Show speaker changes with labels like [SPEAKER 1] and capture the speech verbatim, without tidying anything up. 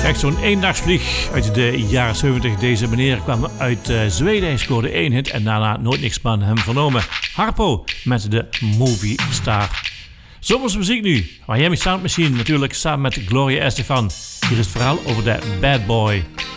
[SPEAKER 1] Echt zo'n eendagsvlieg uit de jaren zeventig. Deze meneer kwam uit uh, Zweden. Hij scoorde één hit en daarna nooit niks van hem vernomen. Harpo met de Movie Star. Zomerse muziek nu. Miami Sound Machine natuurlijk samen met Gloria Estefan. Hier is het verhaal over de Bad Boy.